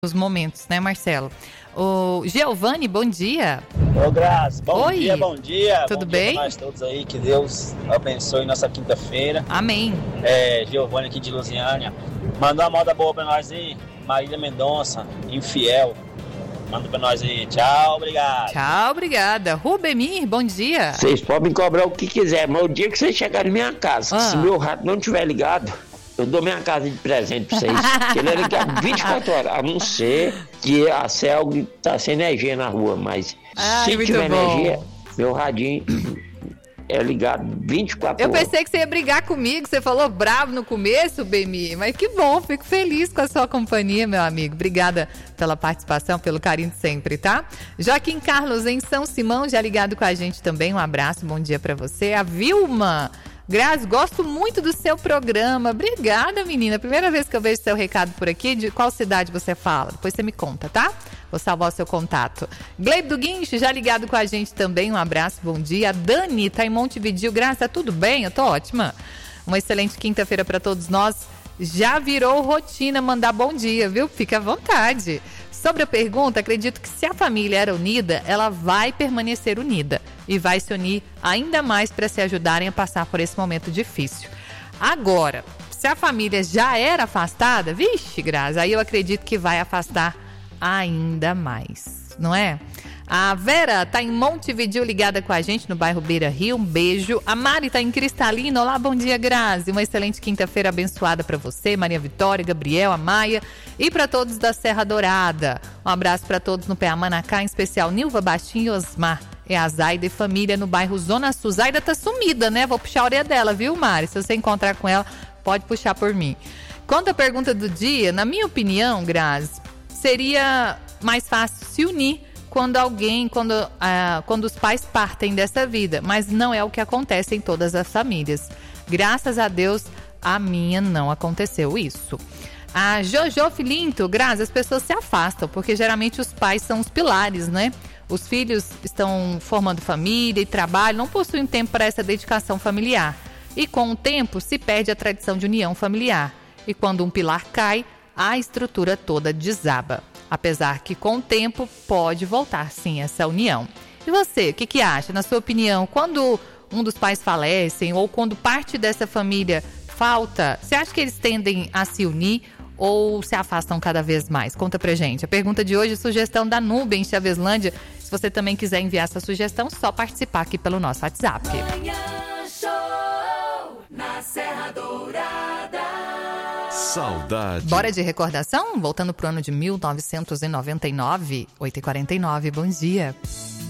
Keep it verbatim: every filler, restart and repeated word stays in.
os momentos, né, Marcelo? O Giovanni, bom dia. Ô, Graça, bom Oi. dia, bom dia. Tudo bom bem? Dia pra nós todos aí, que Deus abençoe nossa quinta-feira. Amém. É, Giovanni aqui de Lusiânia. Manda uma moda boa pra nós aí. Marília Mendonça, Infiel. Manda pra nós aí. Tchau, obrigado. Tchau, obrigada. Rubemir, bom dia. Vocês podem cobrar o que quiser, mas o dia que vocês chegarem na minha casa, Ah. se meu rato não estiver ligado, eu dou minha casa de presente pra vocês. Ele é ligado vinte e quatro horas, a não ser que a Celg tá sem energia na rua, mas Ai, se muito tiver bom. energia, meu radinho é ligado vinte e quatro Eu horas. pensei que você ia brigar comigo, você falou bravo no começo, Bemi, mas que bom, fico feliz com a sua companhia, meu amigo. Obrigada pela participação, pelo carinho de sempre, tá? Joaquim Carlos em São Simão, já ligado com a gente também, um abraço, bom dia pra você. A Vilma, Grazi, gosto muito do seu programa. Obrigada, menina. Primeira vez que eu vejo seu recado por aqui. De qual cidade você fala? Depois você me conta, tá? Vou salvar o seu contato. Gleibe do Guincho, já ligado com a gente também. Um abraço, bom dia. A Dani tá em Montevidéu. Grazi, tá tudo bem? Eu tô ótima. Uma excelente quinta-feira para todos nós. Já virou rotina mandar bom dia, viu? Fica à vontade. Sobre a pergunta, acredito que se a família era unida, ela vai permanecer unida e vai se unir ainda mais para se ajudarem a passar por esse momento difícil. Agora, se a família já era afastada, vixe, Grazi, aí eu acredito que vai afastar ainda mais, não é? A Vera tá em Montevidéu ligada com a gente no bairro Beira Rio, um beijo. A Mari tá em Cristalina, olá, bom dia, Grazi. Uma excelente quinta-feira abençoada para você, Maria Vitória, Gabriel, a Maia e para todos da Serra Dourada. Um abraço para todos no P A Manacá, em especial Nilva Bastinho e Osmar. É a Zaida e família no bairro Zona Sul. Zaida tá sumida, né? Vou puxar a orelha dela, viu, Mari? Se você encontrar com ela, pode puxar por mim. Quanto à pergunta do dia, na minha opinião, Grazi, seria mais fácil se unir quando alguém, quando, ah, quando os pais partem dessa vida, mas não é o que acontece em todas as famílias. Graças a Deus, a minha não aconteceu isso. A Jojo Filinto, Grazi, as pessoas se afastam, porque geralmente os pais são os pilares, né? Os filhos estão formando família e trabalho, não possuem tempo para essa dedicação familiar. E com o tempo se perde a tradição de união familiar. E quando um pilar cai, a estrutura toda desaba. Apesar que com o tempo pode voltar sim essa união. E você, o que, que acha? Na sua opinião, quando um dos pais falecem ou quando parte dessa família falta, você acha que eles tendem a se unir ou se afastam cada vez mais? Conta pra gente. A pergunta de hoje, sugestão da Nubem, Chaveslândia. Se você também quiser enviar essa sugestão, só participar aqui pelo nosso WhatsApp. Manhã Show na Serra Dourada. Saudade. Bora de recordação? Voltando pro ano de mil novecentos e noventa e nove, oito e quarenta e nove, bom dia.